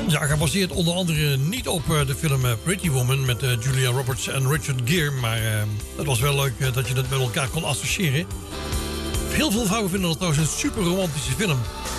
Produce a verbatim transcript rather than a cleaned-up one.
Ja, gebaseerd onder andere niet op uh, de film uh, Pretty Woman met uh, Julia Roberts en Richard Gere. Maar uh, het was wel leuk uh, dat je het met elkaar kon associëren. Heel veel vrouwen vinden dat trouwens een super romantische film.